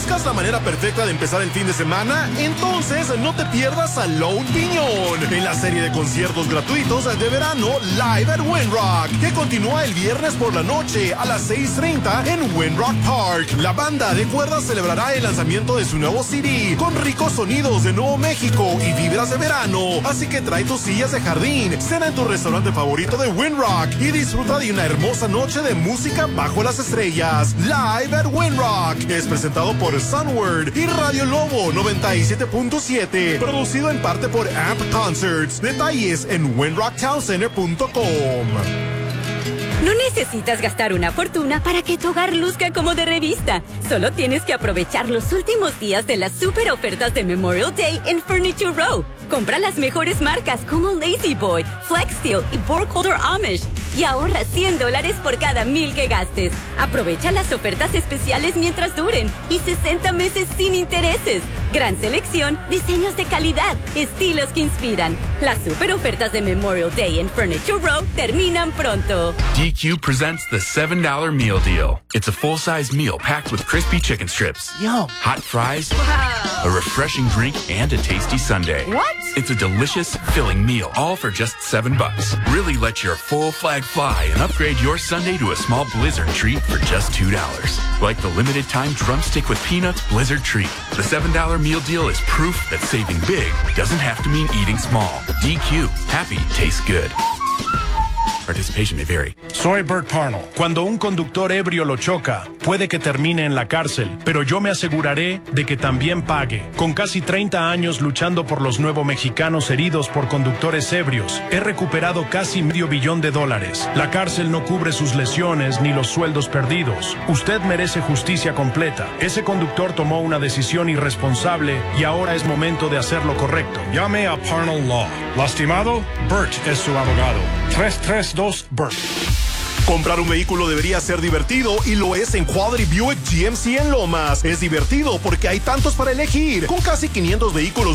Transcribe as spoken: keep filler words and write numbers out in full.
¿Buscas la manera perfecta de empezar el fin de semana? Entonces no te pierdas a Lone Piñón en la serie de conciertos gratuitos de verano Live at Windrock, que continúa el viernes por la noche a las seis treinta en Windrock Park. La banda de cuerdas celebrará el lanzamiento de su nuevo C D con ricos sonidos de Nuevo México y vibras de verano. Así que trae tus sillas de jardín, cena en tu restaurante favorito de Windrock y disfruta de una hermosa noche de música bajo las estrellas. Live at Windrock es presentado por Sunward y Radio Lobo noventa y siete punto siete, producido en parte por Amp Concerts. Detalles en windrock town center punto com. No necesitas gastar una fortuna para que tu hogar luzca como de revista. Solo tienes que aprovechar los últimos días de las super ofertas de Memorial Day en Furniture Row. Compra las mejores marcas como Lazy Boy, Flex Steel y Burkholder Amish y ahorra cien dólares por cada mil que gastes. Aprovecha las ofertas especiales mientras duren y sesenta meses sin intereses. Gran selección, diseños de calidad, estilos que inspiran. Las super ofertas de Memorial Day en Furniture Row terminan pronto. D Q presents the seven dollar meal deal. It's a full-size meal packed with crispy chicken strips, Yum. hot fries, Wow. a refreshing drink, and a tasty sundae. What? It's a delicious, filling meal, all for just seven bucks. Really let your full flag fly and upgrade your Sunday to a small Blizzard treat for just two dollars. Like the limited time drumstick with peanuts Blizzard treat. The seven dollar meal deal is proof that saving big doesn't have to mean eating small. D Q. Happy tastes good. Participation may vary. Soy Bert Parnell. Cuando un conductor ebrio lo choca, puede que termine en la cárcel, pero yo me aseguraré de que también pague. Con casi treinta años luchando por los nuevos mexicanos heridos por conductores ebrios, he recuperado casi medio billón de dólares. La cárcel no cubre sus lesiones ni los sueldos perdidos. Usted merece justicia completa. Ese conductor tomó una decisión irresponsable y ahora es momento de hacer lo correcto. Llame a Parnell Law. Lastimado, Bert es su abogado. tres tres dos Bert. Comprar un vehículo debería ser divertido y lo es en Quality Buick G M C en Lomas. Es divertido porque hay tantos para elegir, con casi quinientos vehículos